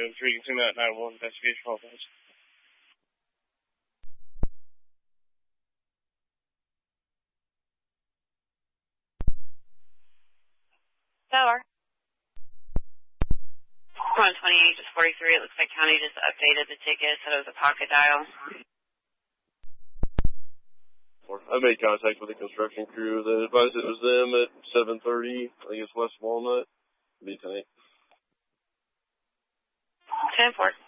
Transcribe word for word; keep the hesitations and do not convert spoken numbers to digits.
oh three, you can send that nine one one investigation call, please. Tower. one twenty-eight, just forty-three. It looks like county just updated the ticket, said it was a pocket dial. I made contact with the construction crew. They advised it was them at seven thirty. I think it's West Walnut. Be tonight. ten four.